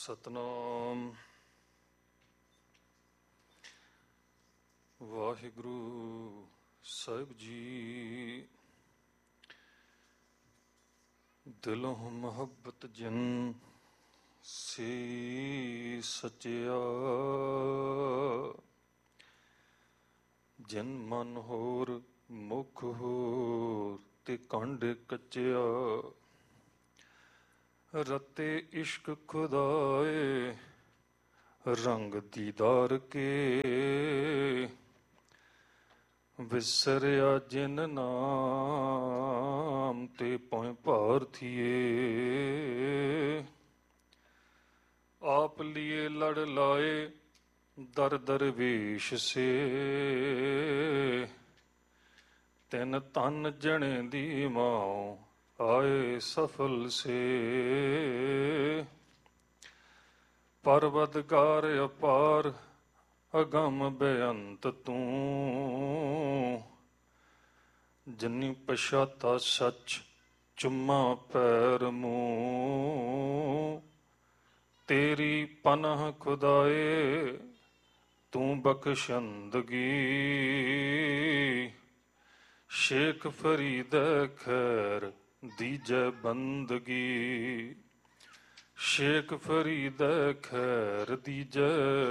ਸਤਨਾਮ। ਵਾਹਿਗੁਰੂ ਸਾਹਿਬ ਜੀ। ਦਿਲੋਂ ਮੁਹੱਬਤ ਜਿਨ ਸੀ ਸਚਿਆ, ਜਿਨ ਮਨ ਹੋਰ ਮੁਖ ਹੋਰ ਤੇ ਕੰਡ ਕੱਚਿਆ। ਰਤੇ ਇਸ਼ਕ ਖੁਦਾਏ ਰੰਗ ਦੀਦਾਰ ਕੇ, ਵਿਸਰਿਆ ਜਿਨ ਨਾਮ ਤੇ ਪਉ ਭਾਰ ਥੀਏ। ਆਪ ਲੀਏ ਲੜ ਲਾਏ ਦਰ ਦਰਵੇਸ਼ ਸੇ, ਤਿਨ ਤਨ ਜਣੇ ਦੀ ਮਾਉ ਆਏ ਸਫਲ ਸੇ। ਪਰਵਤਗਾਰ ਅਪਾਰ ਅਗਮ ਬੇਅੰਤ ਤੂੰ, ਜਿਨੀ ਪਛਾਤਾ ਸੱਚ ਚੁੰਮਾ ਪੈਰ ਮੂੰਹ। ਤੇਰੀ ਪਨਾਹ ਖੁਦਾਏ ਤੂੰ ਬਖਸ਼ੰਦਗੀ, ਸ਼ੇਖ ਫਰੀਦ ਖੈਰ ਦੀਜੈ ਬੰਦਗੀ। ਸ਼ੇਖ ਫਰੀਦ ਖੈਰ ਦੀਜੈ